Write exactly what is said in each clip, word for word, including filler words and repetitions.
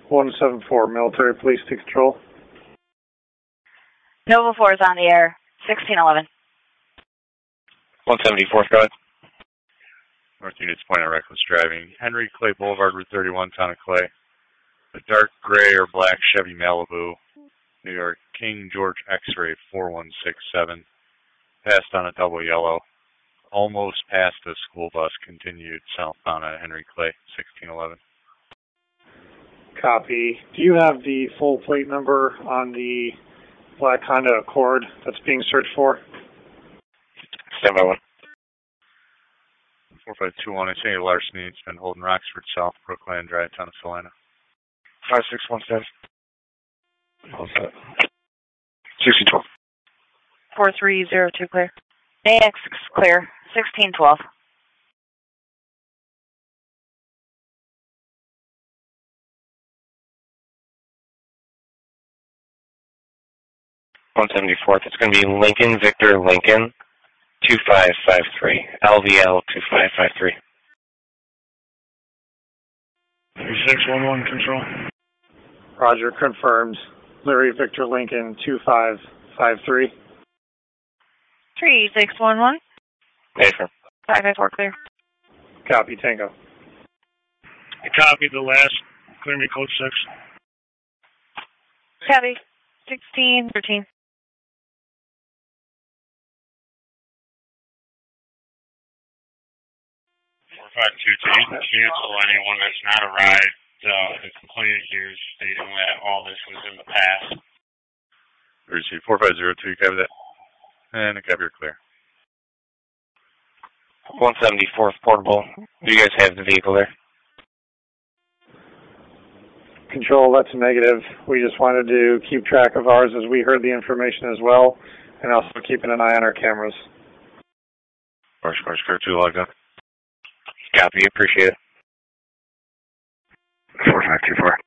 one seven four, Military Police to control. Nova four is on the air, sixteen eleven. one seventy-fourth, go ahead. North units point on reckless driving. Henry Clay Boulevard, Route thirty-one, Town of Clay. A dark gray or black Chevy Malibu, New York, King George X-ray four one six seven. Passed on a double yellow. Almost past a school bus, continued southbound on Henry Clay, sixteen eleven. Copy. Do you have the full plate number on the black Honda Accord that's being searched for? Stand by one. four five two one, I see a larceny. It's been holding Roxford South, Brookland Drive, Town of Salina. five six one seven. All set. sixteen twelve. four three zero two clear. A X clear, sixteen twelve. one seventy-fourth. It's going to be Lincoln Victor Lincoln two five five three. L V L two five five three. three six one one, control. Roger, confirmed. Larry Victor Lincoln two five five three. three six one one. Affirm. five five four clear. Copy, Tango. I copied the last. Clear me code six. Copy, sixteen thirteen. four five two two, cancel anyone that's not arrived. Uh, the complainant here is stating that all this was in the past. Receive four five zero two, you copy that? And a copy, you're clear. one seventy-fourth portable. Do you guys have the vehicle there? Control, that's a negative. We just wanted to keep track of ours as we heard the information as well, and also keeping an eye on our cameras. Horse, horse, clear two, logged up. Copy, appreciate it. four five two four.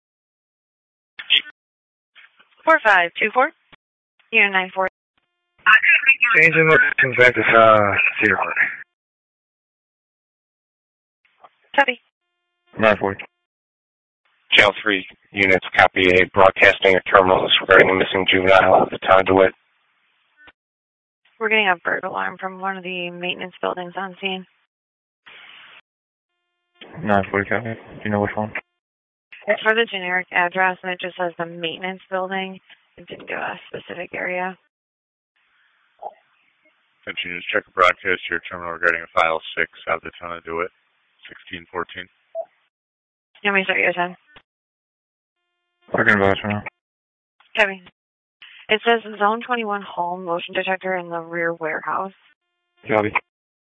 four five two four. Unit nine four. Changing locations back to uh, Cedar Park. Copy. nine four. Channel three units copy a broadcasting or terminals regarding a missing juvenile at the town of DeWitt. We're getting a bird alarm from one of the maintenance buildings on scene. nine four, copy. Do you know which one? It's for the generic address, and it just says the maintenance building. It didn't give a specific area. Attention units, check a broadcast to your terminal regarding a file six out of the town of DeWitt, sixteen fourteen. You want me to start your time? Working about it now. Copy. It says Zone twenty-one home motion detector in the rear warehouse. Copy.